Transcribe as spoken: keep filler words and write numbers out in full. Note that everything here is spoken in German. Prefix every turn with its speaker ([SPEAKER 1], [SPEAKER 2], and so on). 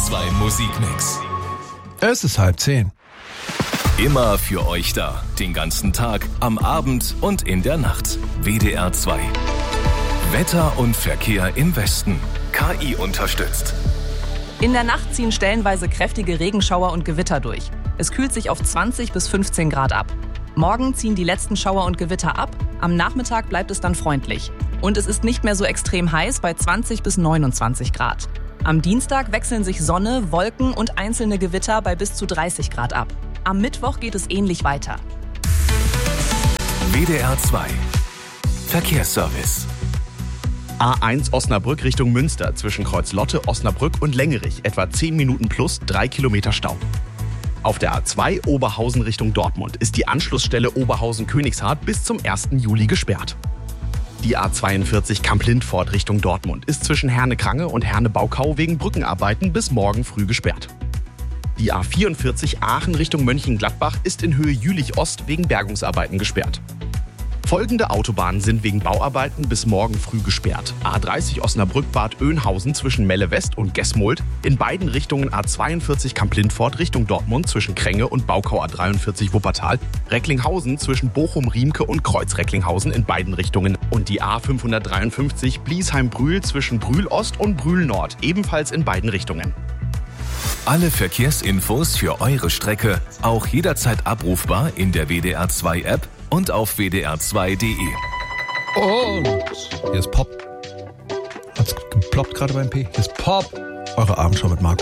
[SPEAKER 1] zwei Musikmix.
[SPEAKER 2] Es ist halb zehn.
[SPEAKER 1] Immer für euch da. Den ganzen Tag, am Abend und in der Nacht. W D R zwei. Wetter und Verkehr im Westen. K I unterstützt.
[SPEAKER 3] In der Nacht ziehen stellenweise kräftige Regenschauer und Gewitter durch. Es kühlt sich auf zwanzig bis fünfzehn Grad ab. Morgen ziehen die letzten Schauer und Gewitter ab. Am Nachmittag bleibt es dann freundlich. Und es ist nicht mehr so extrem heiß bei zwanzig bis neunundzwanzig Grad. Am Dienstag wechseln sich Sonne, Wolken und einzelne Gewitter bei bis zu dreißig Grad ab. Am Mittwoch geht es ähnlich weiter.
[SPEAKER 1] W D R zwei. Verkehrsservice.
[SPEAKER 4] A eins Osnabrück Richtung Münster zwischen Kreuzlotte, Osnabrück und Längerich. Etwa zehn Minuten plus drei Kilometer Stau. Auf der A zwei Oberhausen Richtung Dortmund ist die Anschlussstelle Oberhausen-Königshardt bis zum ersten Juli gesperrt. Die A zweiundvierzig Kamp-Lindfort Richtung Dortmund ist zwischen Herne-Krange und Herne-Baukau wegen Brückenarbeiten bis morgen früh gesperrt. Die A vierundvierzig Aachen Richtung Mönchengladbach ist in Höhe Jülich-Ost wegen Bergungsarbeiten gesperrt. Folgende Autobahnen sind wegen Bauarbeiten bis morgen früh gesperrt. A dreißig Osnabrück-Bad Oeynhausen zwischen Melle West und Gesmold. In beiden Richtungen A zweiundvierzig Kamp-Lindfort Richtung Dortmund zwischen Kränge und Baukau A dreiundvierzig Wuppertal. Recklinghausen zwischen Bochum-Riemke und Kreuz-Recklinghausen in beiden Richtungen. Und die A fünfhundertdreiundfünfzig Bliesheim-Brühl zwischen Brühl-Ost und Brühl-Nord. Ebenfalls in beiden Richtungen.
[SPEAKER 1] Alle Verkehrsinfos für eure Strecke auch jederzeit abrufbar in der W D R zwei App und auf w d r zwei punkt d e.
[SPEAKER 2] Und hier ist Pop. Hat's geploppt gerade beim P? Hier ist Pop. Eure Abendschau mit Marco.